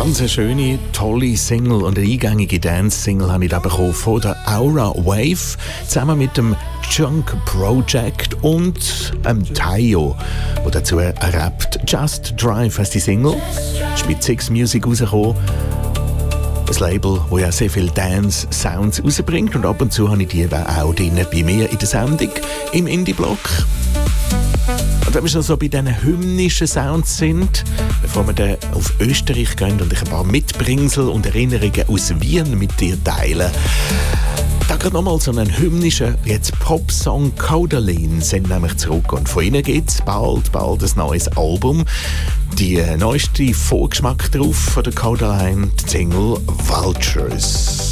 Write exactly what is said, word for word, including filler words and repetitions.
Ganz eine schöne, tolle Single und eine eingängige Dance-Single habe ich da bekommen von der Aura Wave zusammen mit dem Junk Project und ähm, Tayo, der dazu rappt. Just Drive heisst die Single. Ist mit Six Music rausgekommen. Ein Label, das ja sehr viele Dance-Sounds rausbringt. Und ab und zu habe ich die auch drin bei mir in der Sendung im Indie-Blog. Und wenn wir schon so bei diesen hymnischen Sounds sind, bevor wir dann auf Österreich gehen und ich ein paar Mitbringsel und Erinnerungen aus Wien mit dir teilen, da gerade nochmal so einen hymnischen jetzt Pop-Song. Codaline sind nämlich zurück und von ihnen gibt es bald, bald ein neues Album. Die neueste Vorgeschmack drauf von der Codaline, die Single Vultures.